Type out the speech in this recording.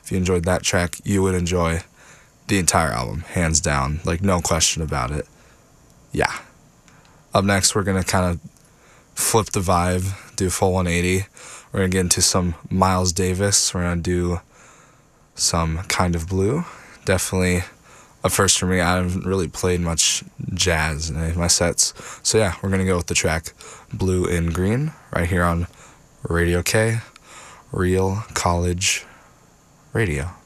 if you enjoyed that track, you would enjoy the entire album, hands down, like no question about it. Yeah. Up next, we're going to kind of flip the vibe, do a full 180. We're going to get into some Miles Davis. We're going to do some Kind of Blue. Definitely a first for me. I haven't really played much jazz in any of my sets. So yeah, we're going to go with the track Blue in Green right here on Radio K, Real College Radio.